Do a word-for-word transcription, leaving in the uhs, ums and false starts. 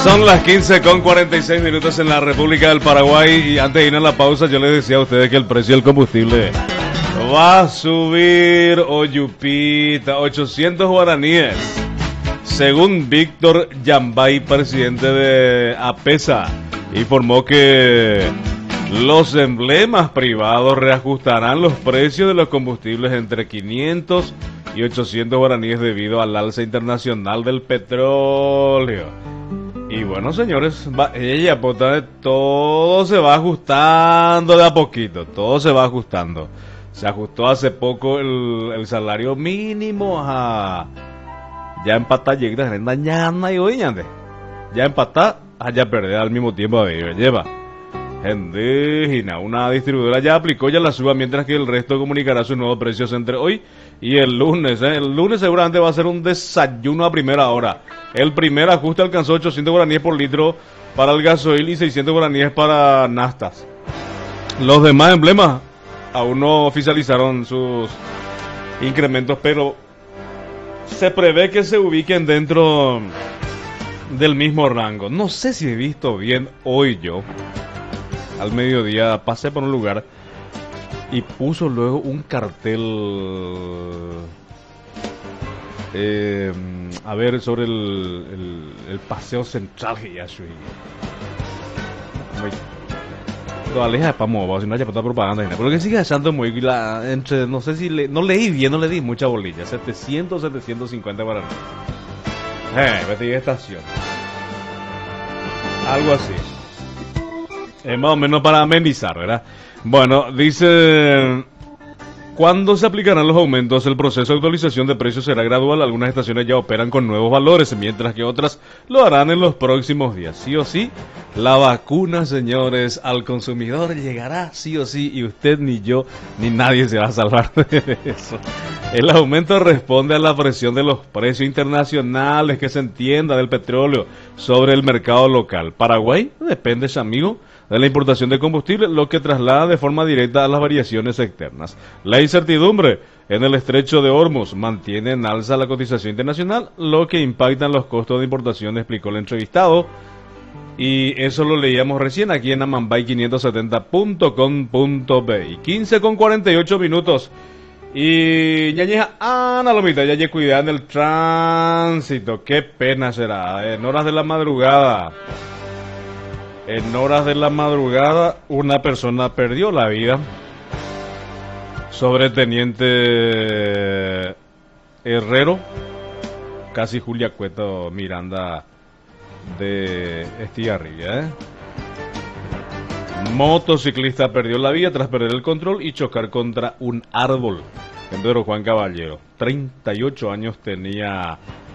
Son las quince con cuarenta y seis minutos en la República del Paraguay y antes de ir a la pausa yo les decía a ustedes que el precio del combustible va a subir, oyupita, ochocientos guaraníes. Según Víctor Yambay, presidente de APESA, informó que los emblemas privados reajustarán los precios de los combustibles entre quinientos y ochocientos guaraníes debido al alza internacional del petróleo. Y bueno, señores, va, ella apunta, todo se va ajustando de a poquito, todo se va ajustando. Se ajustó hace poco el, el salario mínimo a... Ya empatá, llega mañana y hoy, ya empatá, allá perder al mismo tiempo a ver, lleva. Indígena, una distribuidora ya aplicó ya la suba, mientras que el resto comunicará sus nuevos precios entre hoy y el lunes. ¿eh? El lunes seguramente va a ser un desayuno a primera hora. El primer ajuste alcanzó ochocientos guaraníes por litro para el gasoil y seiscientos guaraníes para naftas. Los demás emblemas aún no oficializaron sus incrementos, pero se prevé que se ubiquen dentro del mismo rango. No sé si he visto bien hoy yo. Al mediodía pasé por un lugar y puso luego un cartel, eh, a ver, sobre el, el, el paseo central. Lo aleja de Pamo, si no haya puta propaganda. Pero que sigue echando muy, la, entre, no sé si le, no leí bien, no le di mucha bolilla. setecientos, setecientos cincuenta guaraníes. Eh, vete de estación. Algo así. Eh, más o menos para amenizar, ¿verdad? Bueno, dice... ¿Cuándo se aplicarán los aumentos? El proceso de actualización de precios será gradual. Algunas estaciones ya operan con nuevos valores, mientras que otras lo harán en los próximos días. Sí o sí, la vacuna, señores, al consumidor llegará sí o sí, y usted ni yo ni nadie se va a salvar de eso. El aumento responde a la presión de los precios internacionales, que se entienda, del petróleo sobre el mercado local. Paraguay depende, amigo, de la importación de combustible, lo que traslada de forma directa a las variaciones externas. La incertidumbre en el estrecho de Hormuz mantiene en alza la cotización internacional, lo que impacta en los costos de importación, explicó el entrevistado. Y eso lo leíamos recién aquí en amambay quinientos setenta punto com punto be. quince con cuarenta y ocho minutos. Y ñañeja Ana Lomita, ya cuidado en el tránsito. Qué pena será. En horas de la madrugada. En horas de la madrugada, una persona perdió la vida. Sobreteniente Herrero, casi Julia Cueto Miranda de Estigarribia. ¿eh? Motociclista perdió la vida tras perder el control y chocar contra un árbol. En Pedro Juan Caballero. treinta y ocho años tenía